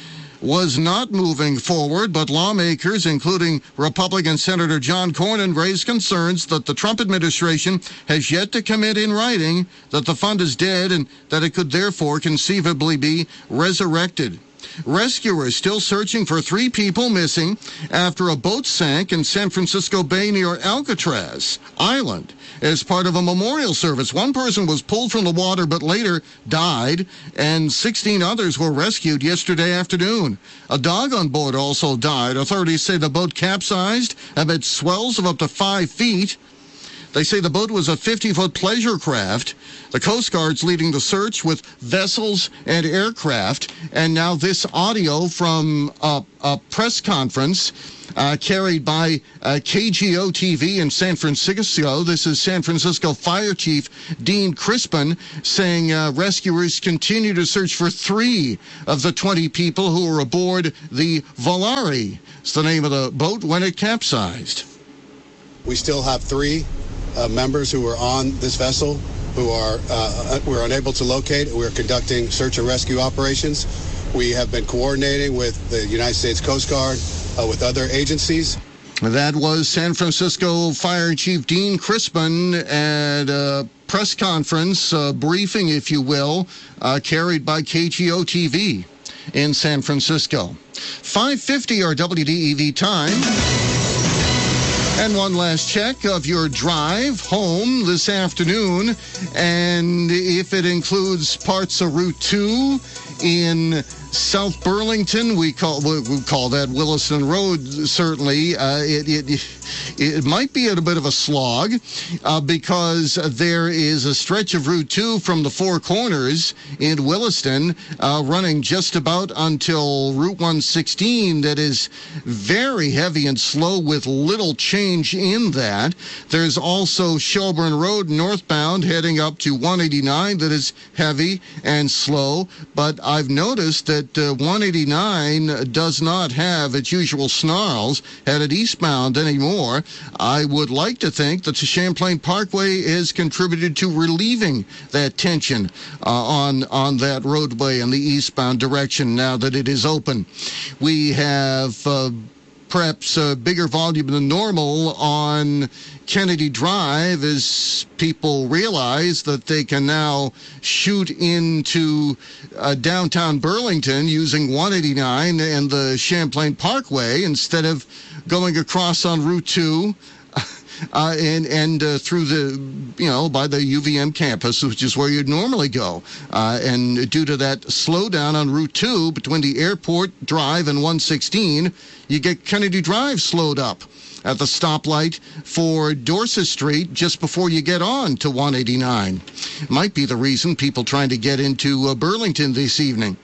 was not moving forward, but lawmakers, including Republican Senator John Cornyn, raised concerns that the Trump administration has yet to commit in writing that the fund is dead and that it could therefore conceivably be resurrected. Rescuers still searching for three people missing after a boat sank in San Francisco Bay near Alcatraz Island as part of a memorial service. One person was pulled from the water but later died, and sixteen others were rescued yesterday afternoon. A dog on board also died. Authorities say the boat capsized amid swells of up to five feet. They say the boat was a fifty-foot pleasure craft. The Coast Guard's leading the search with vessels and aircraft. And now this audio from a, a press conference uh, carried by uh, K G O T V in San Francisco. This is San Francisco Fire Chief Dean Crispin saying uh, rescuers continue to search for three of the twenty people who were aboard the Volare. It's the name of the boat when it capsized. We still have three Uh, members who were on this vessel who are uh, we're unable to locate. We're conducting search and rescue operations. We have been coordinating with the United States Coast Guard, uh, with other agencies. That was San Francisco Fire Chief Dean Crispin at a press conference, uh, briefing, if you will, uh, carried by K G O T V in San Francisco. five fifty our W D E V time. And one last check of your drive home this afternoon. And if it includes parts of Route two in South Burlington, we call we call that Williston Road, certainly. Uh, it, it it might be a bit of a slog uh, because there is a stretch of Route two from the Four Corners in Williston uh, running just about until Route one sixteen that is very heavy and slow with little change in that. There's also Shelburne Road northbound heading up to one eighty-nine that is heavy and slow, but I've noticed that uh, one eighty-nine does not have its usual snarls headed eastbound anymore. I would like to think that the Champlain Parkway has contributed to relieving that tension uh, on on that roadway in the eastbound direction now that it is open. We have uh, perhaps a bigger volume than normal on Kennedy Drive as people realize that they can now shoot into uh, downtown Burlington using one eighty-nine and the Champlain Parkway instead of going across on Route two uh, and and uh, through the, you know, by the U V M campus, which is where you'd normally go. Uh, and due to that slowdown on Route two between the Airport Drive and one sixteen, you get Kennedy Drive slowed up at the stoplight for Dorset Street just before you get on to one eighty-nine. Might be the reason people trying to get into uh, Burlington this evening.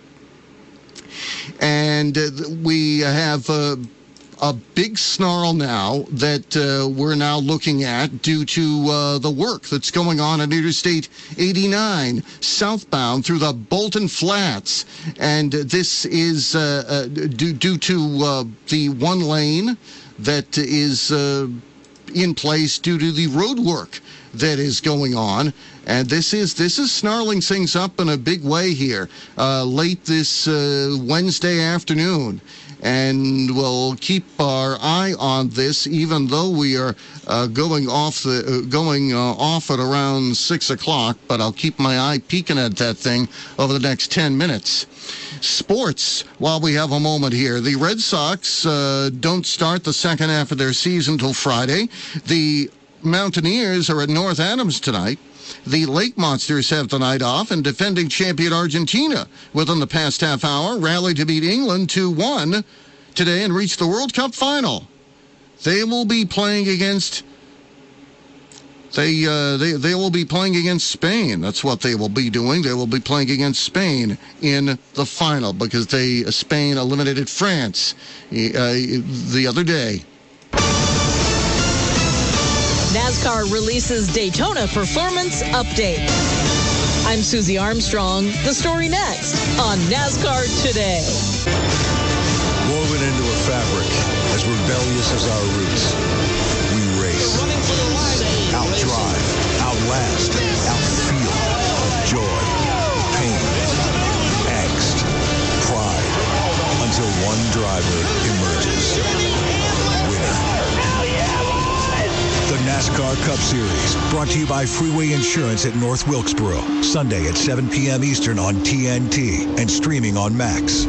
And uh, we have uh, a big snarl now that uh, we're now looking at due to uh, the work that's going on at Interstate eighty-nine southbound through the Bolton Flats. And this is uh, uh, due, due to uh, the one lane that is uh, in place due to the road work that is going on. And this is this is snarling things up in a big way here uh, late this uh, Wednesday afternoon. And we'll keep our eye on this, even though we are uh, going off the uh, going uh, off at around six o'clock. But I'll keep my eye peeking at that thing over the next ten minutes. Sports, while we have a moment here. The Red Sox uh, don't start the second half of their season till Friday. The Mountaineers are at North Adams tonight. The Lake Monsters have the night off, and defending champion Argentina, within the past half hour, rallied to beat England two one today and reach the World Cup final. They will be playing against They, uh, they they will be playing against Spain. That's what they will be doing. They will be playing against Spain in the final because they Spain eliminated France uh, the other day. NASCAR releases Daytona Performance Update. I'm Susie Armstrong. The story next on NASCAR Today. Woven into a fabric as rebellious as our roots, we race. Outdrive, outlast, outfeel joy, pain, angst, pride, until NASCAR Cup Series, brought to you by Freeway Insurance at North Wilkesboro. Sunday at seven p.m. Eastern on T N T and streaming on Max.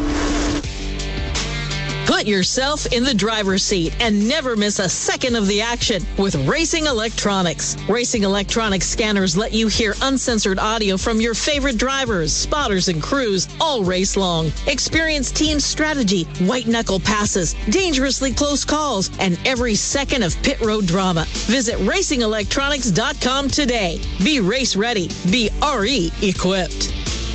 Put yourself in the driver's seat and never miss a second of the action with Racing Electronics. Racing Electronics scanners let you hear uncensored audio from your favorite drivers, spotters, and crews all race long. Experience team strategy, white-knuckle passes, dangerously close calls, and every second of pit road drama. Visit racing electronics dot com today. Be race ready. Be R E equipped.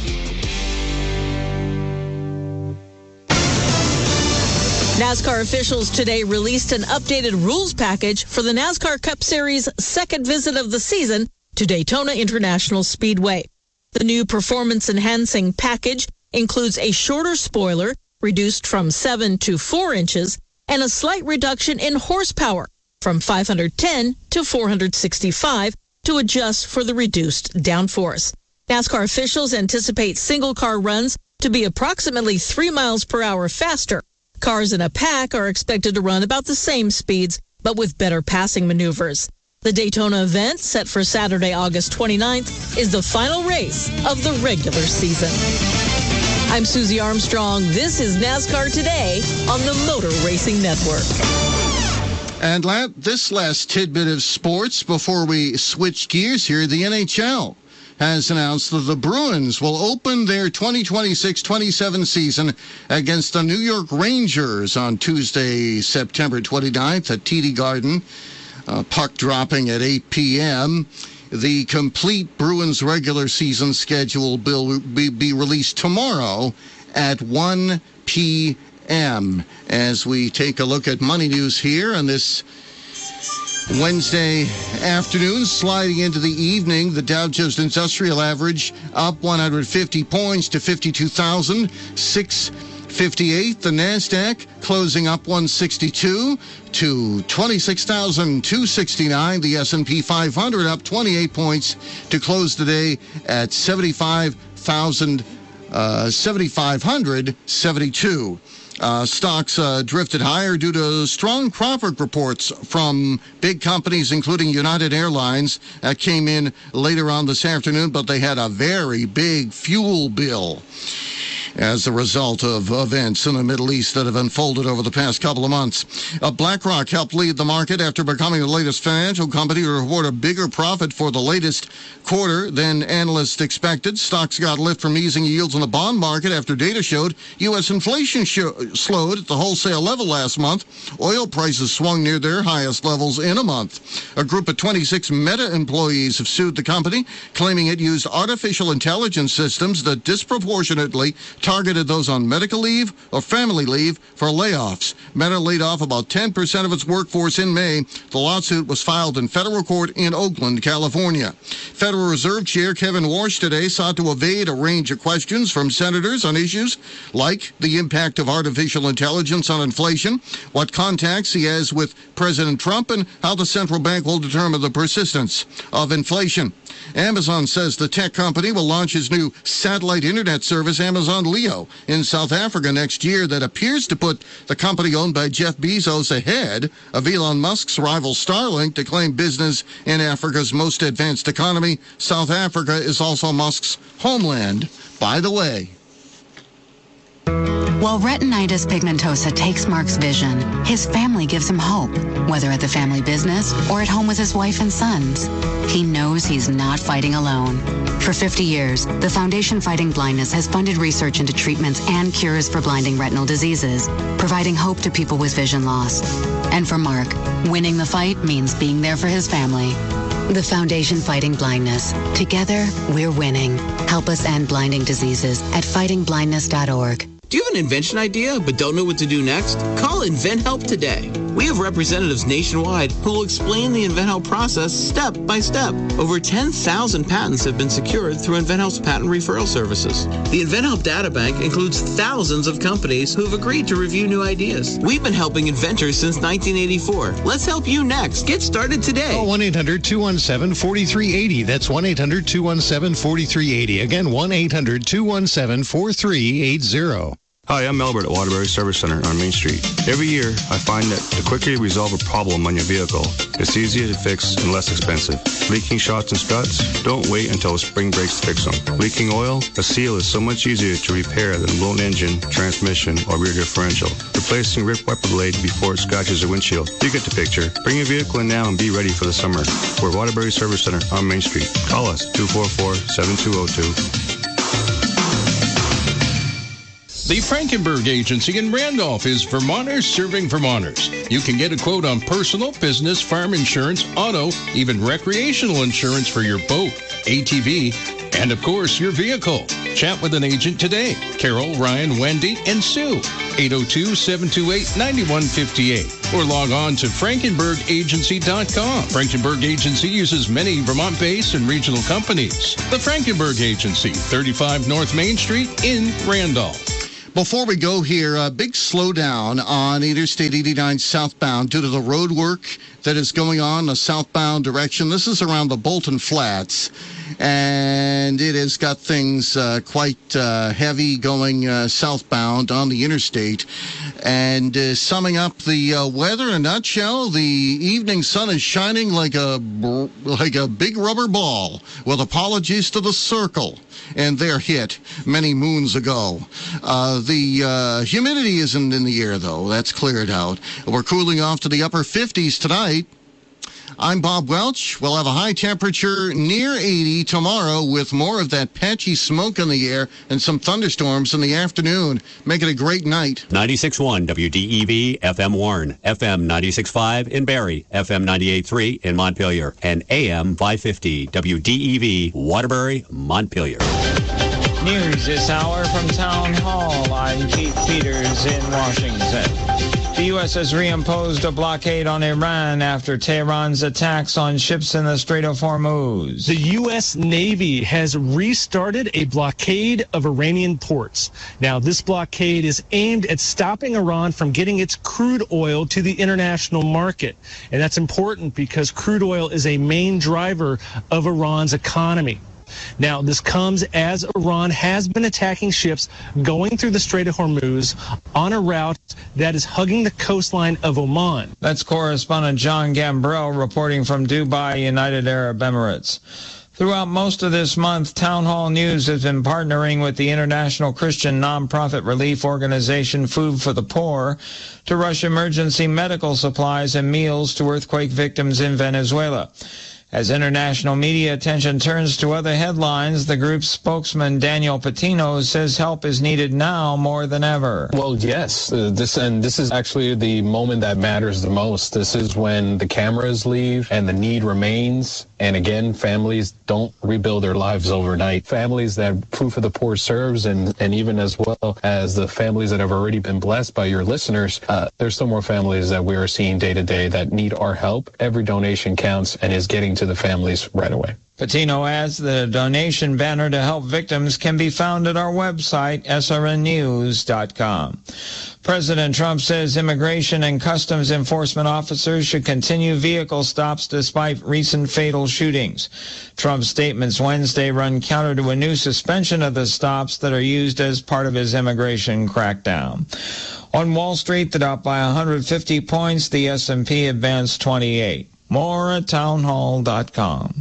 NASCAR officials today released an updated rules package for the NASCAR Cup Series' second visit of the season to Daytona International Speedway. The new performance-enhancing package includes a shorter spoiler, reduced from seven to four inches, and a slight reduction in horsepower from five hundred ten to four hundred sixty-five to adjust for the reduced downforce. NASCAR officials anticipate single-car runs to be approximately three miles per hour faster. Cars in a pack are expected to run about the same speeds, but with better passing maneuvers. The Daytona event, set for Saturday, August twenty-ninth, is the final race of the regular season. I'm Susie Armstrong. This is NASCAR Today on the Motor Racing Network. And la- this last tidbit of sports before we switch gears here, the N H L has announced that the Bruins will open their twenty twenty-six twenty-seven season against the New York Rangers on Tuesday, September twenty-ninth at T D Garden. Uh, puck dropping at eight p.m. The complete Bruins regular season schedule will be, be released tomorrow at one p.m. As we take a look at money news here on this Wednesday afternoon, sliding into the evening, the Dow Jones Industrial Average up one hundred fifty points to fifty-two thousand six hundred fifty-eight. The NASDAQ closing up one hundred sixty-two to twenty-six thousand two hundred sixty-nine. The S and P five hundred up twenty-eight points to close the day at seventy-five thousand seventy-five hundred seventy-two. Uh, stocks uh, drifted higher due to strong profit reports from big companies, including United Airlines, that uh, came in later on this afternoon, but they had a very big fuel bill as a result of events in the Middle East that have unfolded over the past couple of months. Uh, BlackRock helped lead the market after becoming the latest financial company to report a bigger profit for the latest quarter than analysts expected. Stocks got a lift from easing yields in the bond market after data showed U S inflation show, slowed at the wholesale level last month. Oil prices swung near their highest levels in a month. A group of twenty-six Meta employees have sued the company, claiming it used artificial intelligence systems that disproportionately targeted those on medical leave or family leave for layoffs. Meta laid off about ten percent of its workforce in May. The lawsuit was filed in federal court in Oakland, California. Federal Reserve Chair Kevin Warsh today sought to evade a range of questions from senators on issues like the impact of artificial intelligence on inflation, what contacts he has with President Trump, and how the central bank will determine the persistence of inflation. Amazon says the tech company will launch its new satellite internet service, Amazon Leo, in South Africa next year that appears to put the company owned by Jeff Bezos ahead of Elon Musk's rival Starlink to claim business in Africa's most advanced economy. South Africa is also Musk's homeland, by the way. While retinitis pigmentosa takes Mark's vision, his family gives him hope, whether at the family business or at home with his wife and sons. He knows he's not fighting alone. For fifty years, the Foundation Fighting Blindness has funded research into treatments and cures for blinding retinal diseases, providing hope to people with vision loss. And for Mark, winning the fight means being there for his family. The Foundation Fighting Blindness. Together, we're winning. Help us end blinding diseases at fighting blindness dot org. Do you have an invention idea but don't know what to do next? Call InventHelp today. We have representatives nationwide who will explain the InventHelp process step by step. Over ten thousand patents have been secured through InventHelp's patent referral services. The InventHelp data bank includes thousands of companies who have agreed to review new ideas. We've been helping inventors since nineteen eighty-four. Let's help you next. Get started today. Call one eight hundred two one seven four three eight zero. That's one eight hundred two one seven four three eight zero. Again, one eight hundred two one seven four three eight zero. Hi, I'm Albert at Waterbury Service Center on Main Street. Every year, I find that the quicker you resolve a problem on your vehicle, it's easier to fix and less expensive. Leaking shocks and struts? Don't wait until spring breaks to fix them. Leaking oil? A seal is so much easier to repair than a blown engine, transmission, or rear differential. Replacing ripped wiper blade before it scratches your windshield. You get the picture. Bring your vehicle in now and be ready for the summer. We're Waterbury Service Center on Main Street. Call us, two four four, seven two zero two. The Frankenberg Agency in Randolph is Vermonters serving Vermonters. You can get a quote on personal, business, farm insurance, auto, even recreational insurance for your boat, A T V, and of course, your vehicle. Chat with an agent today. Carol, Ryan, Wendy, and Sue. eight oh two, seven two eight, nine one five eight. Or log on to frankenberg agency dot com. Frankenberg Agency uses many Vermont-based and regional companies. The Frankenberg Agency, thirty-five North Main Street in Randolph. Before we go here, a big slowdown on Interstate eighty-nine southbound due to the road work that is going on in the southbound direction. This is around the Bolton Flats, and it has got things uh, quite uh, heavy going uh, southbound on the interstate. And uh, summing up the uh, weather in a nutshell, the evening sun is shining like a like a big rubber ball, with apologies to the Circle and their hit many moons ago. Uh, the uh, humidity isn't in the air, though. That's cleared out. We're cooling off to the upper fifties tonight. I'm Bob Welch. We'll have a high temperature near eighty tomorrow with more of that patchy smoke in the air and some thunderstorms in the afternoon. Make it a great night. ninety-six point one W D E V, F M Warren, F M ninety-six point five in Barrie, F M ninety-eight point three in Montpelier, and A M five fifty W D E V, Waterbury, Montpelier. News this hour from Town Hall. I'm Keith Peters in Washington. The U S has reimposed a blockade on Iran after Tehran's attacks on ships in the Strait of Hormuz. The U S Navy has restarted a blockade of Iranian ports. Now, this blockade is aimed at stopping Iran from getting its crude oil to the international market. And that's important because crude oil is a main driver of Iran's economy. Now, this comes as Iran has been attacking ships going through the Strait of Hormuz on a route that is hugging the coastline of Oman. That's correspondent John Gambrell reporting from Dubai, United Arab Emirates. Throughout most of this month, Town Hall News has been partnering with the international Christian nonprofit relief organization Food for the Poor to rush emergency medical supplies and meals to earthquake victims in Venezuela. As international media attention turns to other headlines, the group's spokesman Daniel Patino says help is needed now more than ever. Well, yes, uh, this and this is actually the moment that matters the most. This is when the cameras leave and the need remains. And again, families don't rebuild their lives overnight. Families that Food for the Poor serves, and, and even as well as the families that have already been blessed by your listeners, uh, there's still more families that we are seeing day to day that need our help. Every donation counts and is getting to the families right away. Patino adds that a donation banner to help victims can be found at our website, S R N news dot com. President Trump says immigration and customs enforcement officers should continue vehicle stops despite recent fatal shootings. Trump's statements Wednesday run counter to a new suspension of the stops that are used as part of his immigration crackdown. On Wall Street, the Dow by one hundred fifty points, the S and P advanced twenty-eight. More at town hall dot com.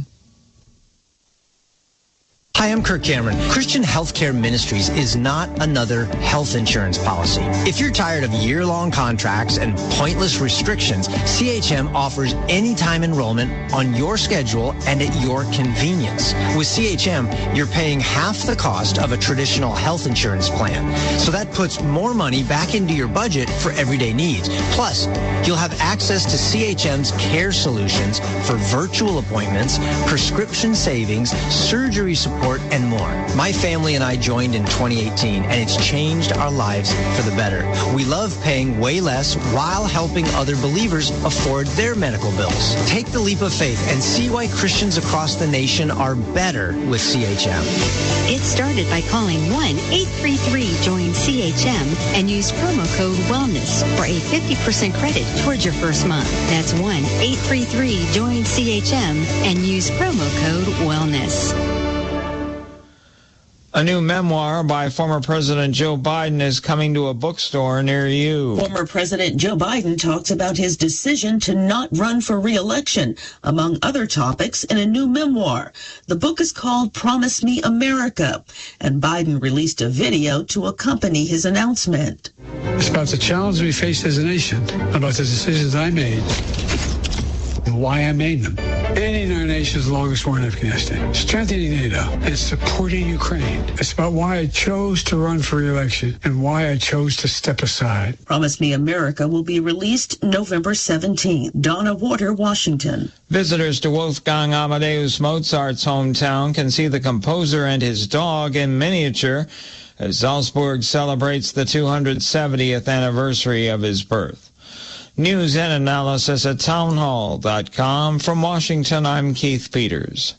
Hi, I'm Kirk Cameron. Christian Healthcare Ministries is not another health insurance policy. If you're tired of year-long contracts and pointless restrictions, C H M offers anytime enrollment on your schedule and at your convenience. With C H M, you're paying half the cost of a traditional health insurance plan. So that puts more money back into your budget for everyday needs. Plus, you'll have access to C H M's care solutions for virtual appointments, prescription savings, surgery support, and more. My family and I joined in twenty eighteen, and it's changed our lives for the better. We love paying way less while helping other believers afford their medical bills. Take the leap of faith and see why Christians across the nation are better with C H M. It started by calling one eight three three join C H M and use promo code WELLNESS for a fifty percent credit towards your first month. That's one eight three three join C H M and use promo code WELLNESS. A new memoir by former President Joe Biden is coming to a bookstore near you. Former President Joe Biden talks about his decision to not run for re-election, among other topics, in a new memoir. The book is called Promise Me America, and Biden released a video to accompany his announcement. It's about the challenge we face as a nation, about the decisions I made, and why I made them. Ending our nation's longest war in Afghanistan, strengthening NATO, and supporting Ukraine. It's about why I chose to run for re-election and why I chose to step aside. Promise Me America will be released November seventeenth. Donna Water, Washington. Visitors to Wolfgang Amadeus Mozart's hometown can see the composer and his dog in miniature as Salzburg celebrates the two hundred seventieth anniversary of his birth. News and analysis at townhall dot com. From Washington, I'm Keith Peters.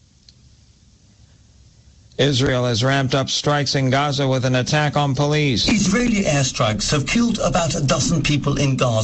Israel has ramped up strikes in Gaza with an attack on police. Israeli airstrikes have killed about a dozen people in Gaza.